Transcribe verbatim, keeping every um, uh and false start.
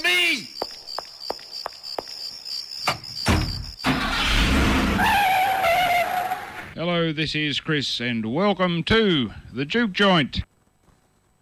me! Hello, this is Chris, and welcome to The Juke Joint.